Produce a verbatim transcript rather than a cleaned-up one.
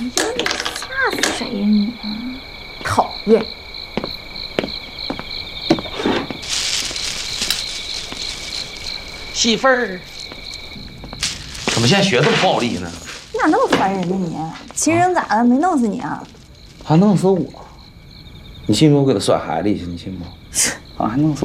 你这吓死谁呀你？讨厌！ 媳妇儿，怎么现在学这么暴力呢？ 你咋那么烦人呢你？秦扔咋了？没弄死你啊？ 他弄死我？你信不信我给他摔海里去？你信不？啊，还弄死